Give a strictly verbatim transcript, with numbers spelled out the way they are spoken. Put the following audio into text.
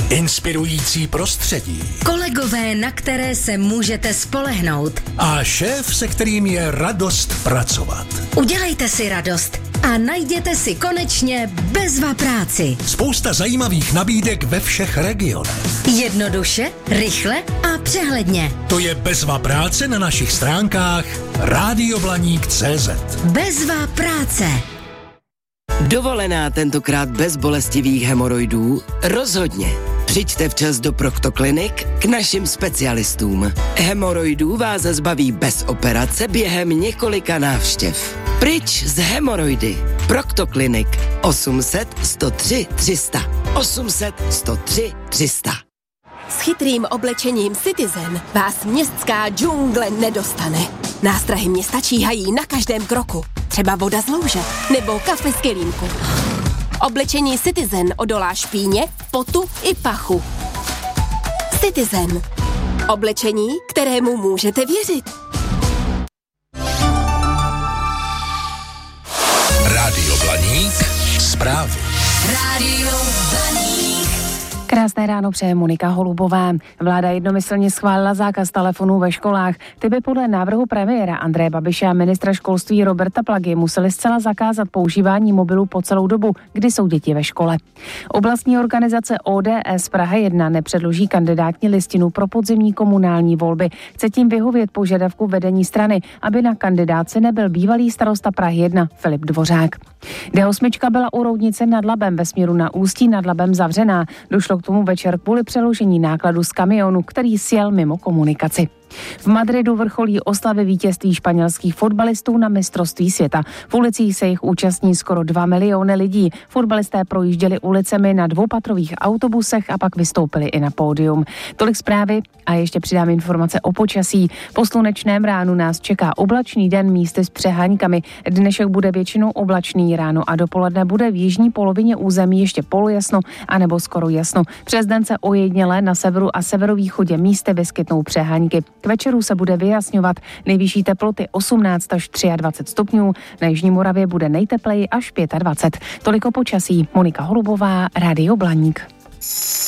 inspirující prostředí, kolegové, na které se můžete spolehnout a šéf, se kterým je radost pracovat. Udělejte si radost a najděte si konečně Bezva práci. Spousta zajímavých nabídek ve všech regionech. Jednoduše, rychle a přehledně. To je Bezva práce na našich stránkách rádioblaník tečka cé zet. Bezva práce. Dovolená tentokrát bez bolestivých hemoroidů? Rozhodně. Přijďte včas do Proktoklinik k našim specialistům. Hemoroidů vás zbaví bez operace během několika návštěv. Pryč z hemoroidy. Proktoklinik osm set, sto tři, tři sta. osm set, sto tři, tři sta. S chytrým oblečením Citizen vás městská džungle nedostane. Nástrahy města číhají na každém kroku. Třeba voda z louže nebo kafe z kelímku. Oblečení Citizen odolá špíně, potu i pachu. Citizen. Oblečení, kterému můžete věřit. Rádio Blaník, zprávy. Rádio Blaník. Krásné ráno přeje Monika Holubová. Vláda jednomyslně schválila zákaz telefonů ve školách. Ty by podle návrhu premiéra Andreje Babiše a ministra školství Roberta Plagy museli zcela zakázat používání mobilů po celou dobu, kdy jsou děti ve škole. Oblastní organizace O D S Praha jedna nepředloží kandidátní listinu pro podzimní komunální volby. Chce tím vyhovět požadavku vedení strany, aby na kandidáce nebyl bývalý starosta Prahy jedna Filip Dvořák. D osm byla u Roudnice nad Labem ve směru na Ústí nad Labem zavřená. Došlo k tomu večer kvůli přeložení nákladu z kamionu, který sjel mimo komunikaci. V Madridu vrcholí oslavy vítězství španělských fotbalistů na mistrovství světa. V ulicích se jich účastní skoro dva miliony lidí. Fotbalisté projížděli ulicemi na dvoupatrových autobusech a pak vystoupili i na pódium. Tolik zprávy a ještě přidám informace o počasí. Po slunečném ránu nás čeká oblačný den místy s přeháňkami. Dnešek bude většinou oblačný, ráno a dopoledne bude v jižní polovině území ještě polojasno anebo skoro jasno. Přes den se ojediněle na severu a severovýchodě místy vyskytnou přeháňky. K večeru se bude vyjasňovat, nejvyšší teploty osmnáct až dvacet tři stupňů, na Jižní Moravě bude nejtepleji až dvacet pět. Toliko počasí. Monika Holubová, Rádio Blaník.